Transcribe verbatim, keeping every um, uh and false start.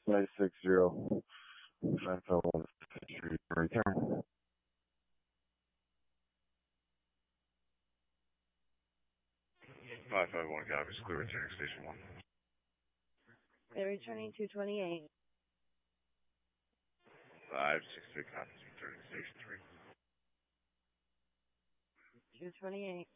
nine six zero nine five one three. Return. five five one copies, clear returning station one. They're returning two twenty-eight. five six three copies, returning station three. two twenty-eight.